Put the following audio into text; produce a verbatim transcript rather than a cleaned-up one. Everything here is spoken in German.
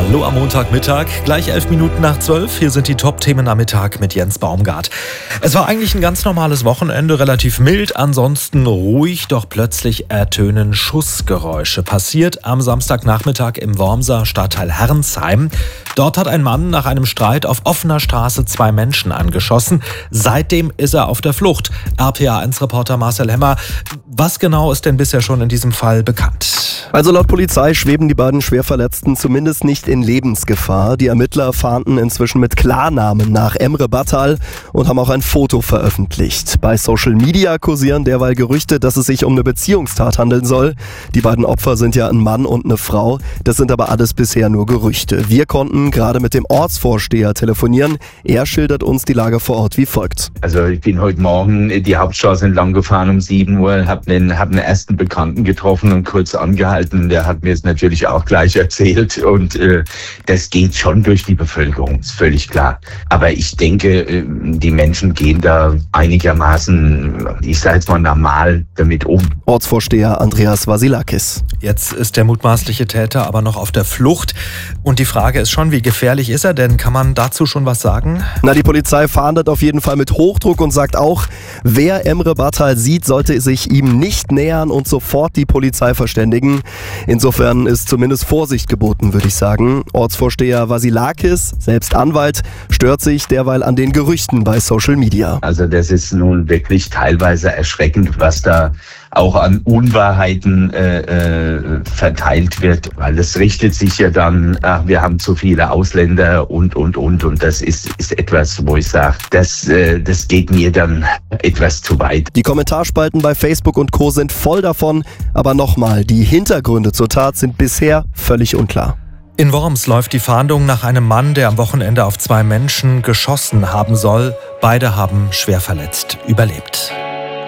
Hallo am Montagmittag, gleich elf Minuten nach zwölf. Hier sind die Top-Themen am Mittag mit Jens Baumgart. Es war eigentlich ein ganz normales Wochenende, relativ mild, ansonsten ruhig, doch plötzlich ertönen Schussgeräusche. Passiert am Samstagnachmittag im Wormser Stadtteil Herrnsheim. Dort hat ein Mann nach einem Streit auf offener Straße zwei Menschen angeschossen. Seitdem ist er auf der Flucht. R P A eins Reporter Marcel Hemmer, was genau ist denn bisher schon in diesem Fall bekannt? Also laut Polizei schweben die beiden Schwerverletzten zumindest nicht in Lebensgefahr. Die Ermittler fahnden inzwischen mit Klarnamen nach Emre Battal und haben auch ein Foto veröffentlicht. Bei Social Media kursieren derweil Gerüchte, dass es sich um eine Beziehungstat handeln soll. Die beiden Opfer sind ja ein Mann und eine Frau. Das sind aber alles bisher nur Gerüchte. Wir konnten gerade mit dem Ortsvorsteher telefonieren. Er schildert uns die Lage vor Ort wie folgt. Also ich bin heute Morgen die Hauptstraße entlang gefahren um sieben Uhr, habe einen, hab einen ersten Bekannten getroffen und kurz angehalten. Der hat mir es natürlich auch gleich erzählt und äh, das geht schon durch die Bevölkerung, ist völlig klar. Aber ich denke, äh, die Menschen gehen da einigermaßen, ich sage jetzt mal, normal damit um. Ortsvorsteher Andreas Vasilakis. Jetzt ist der mutmaßliche Täter aber noch auf der Flucht. Und die Frage ist schon, wie gefährlich ist er denn? Kann man dazu schon was sagen? Na, die Polizei fahndet auf jeden Fall mit Hochdruck und sagt auch, wer Emre Battal sieht, sollte sich ihm nicht nähern und sofort die Polizei verständigen. Insofern ist zumindest Vorsicht geboten, würde ich sagen. Ortsvorsteher Vasilakis, selbst Anwalt, stört sich derweil an den Gerüchten bei Social Media. Also das ist nun wirklich teilweise erschreckend, was da auch an Unwahrheiten äh, äh, verteilt wird, weil es richtet sich ja dann, ach, wir haben zu viele Ausländer und, und, und. Und das ist, ist etwas, wo ich sage, das, äh, das geht mir dann etwas zu weit. Die Kommentarspalten bei Facebook und Co. sind voll davon. Aber nochmal, die Hintergründe zur Tat sind bisher völlig unklar. In Worms läuft die Fahndung nach einem Mann, der am Wochenende auf zwei Menschen geschossen haben soll. Beide haben schwer verletzt überlebt.